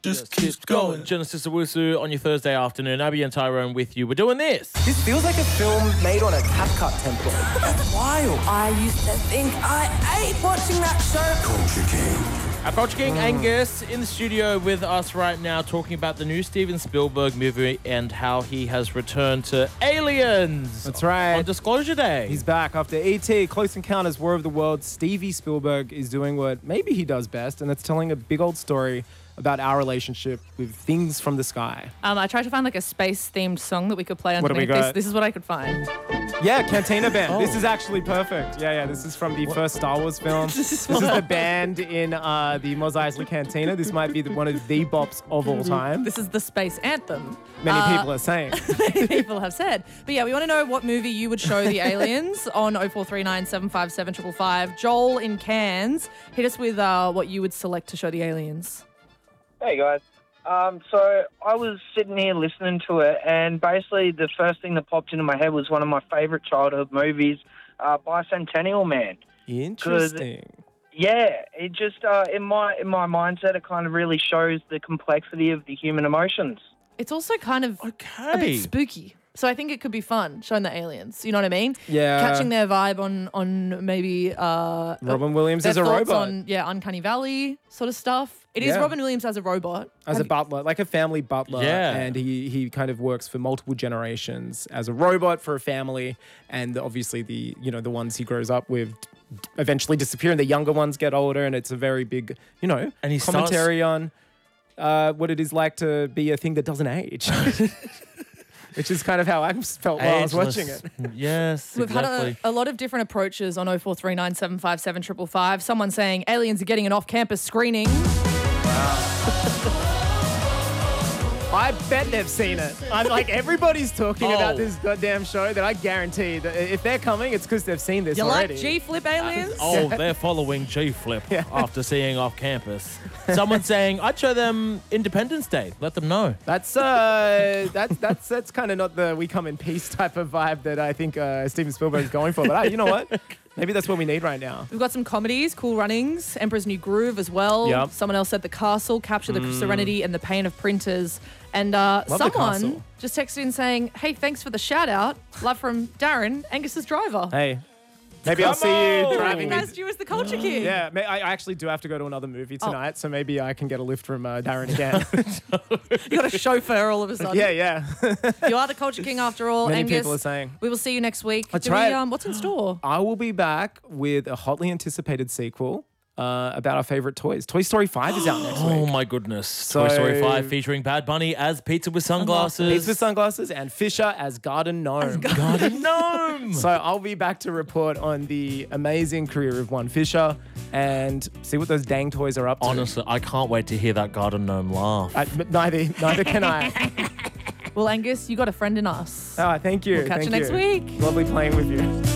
just keeps going. Genesis Owusu on your Thursday afternoon. Abby and Tyrone with you. We're doing this. This feels like a film made on a CapCut template. That's wild. I used to think I ate watching that show. Culture King. Our Culture King Angus in the studio with us right now talking about the new Steven Spielberg movie and how he has returned to Aliens. That's right. On Disclosure Day. He's back after E.T., Close Encounters, War of the Worlds. Stevie Spielberg is doing what maybe he does best, and that's telling a big old story about our relationship with things from the sky. I tried to find like a space-themed song that we could play What do we underneath this. got? This is what I could find. Yeah, Cantina Band. This is actually perfect. Yeah. This is from the first Star Wars film. This is the band in the Mos Eisley Cantina. This might be one of the bops of all time. This is the space anthem. Many people are saying. Many people have said. But yeah, we want to know what movie you would show the aliens on 0439 757 555. Joel in Cairns, hit us with what you would select to show the aliens. Hey guys. So I was sitting here listening to it, and basically the first thing that popped into my head was one of my favourite childhood movies, Bicentennial Man. Interesting. Yeah, it just in my mindset, it kind of really shows the complexity of the human emotions. It's also kind of a bit spooky. So I think it could be fun showing the aliens. You know what I mean? Yeah. Catching their vibe on maybe Robin Williams their as a thoughts robot. on Uncanny Valley sort of stuff. It is Yeah. Robin Williams as a robot. As a butler, like a family butler. Yeah. And he kind of works for multiple generations as a robot for a family. And obviously the ones he grows up with eventually disappear and the younger ones get older. And it's a very big, And he commentary on what it is like to be a thing that doesn't age. Which is kind of how I felt while I was watching it. Yes, We've exactly. had a lot of different approaches on 0439 757 555. Someone saying aliens are getting an off-campus screening. I bet they've seen it. I'm like, everybody's talking about this goddamn show that I guarantee that if they're coming, it's because they've seen this You already. like G-Flip aliens? They're following G-Flip after seeing Off Campus. Someone saying, I'd show them Independence Day. Let them know. That's kind of not the we come in peace type of vibe that I think Steven Spielberg is going for. But you know what? Maybe that's what we need right now. We've got some comedies, Cool Runnings, Emperor's New Groove as well. Yep. Someone else said The Castle, Capture the Serenity and the Pain of Printers. And The someone Castle. just texted in saying, hey, thanks for the shout out. Love from Darren, Angus's driver. Hey, maybe I'll see you driving me. Recognized you as the Culture King. Yeah, I actually do have to go to another movie tonight, so maybe I can get a lift from Darren again. You got a chauffeur all of a sudden. yeah. You are the Culture King after all, Many Angus. people are saying. We will see you next week. That's right. What's in store? I will be back with a hotly anticipated sequel about our favorite toys. Toy Story 5 is out next week. Oh my goodness. Toy Story 5 featuring Bad Bunny as Pizza with Sunglasses. Pizza with Sunglasses and Fisher as Garden Gnome. Garden Gnome. So I'll be back to report on the amazing career of one Fisher and see what those dang toys are up to. Honestly, I can't wait to hear that Garden Gnome laugh. Neither can I. Well, Angus, you got a friend in us. Oh, thank you. We'll catch you next week. Lovely playing with you.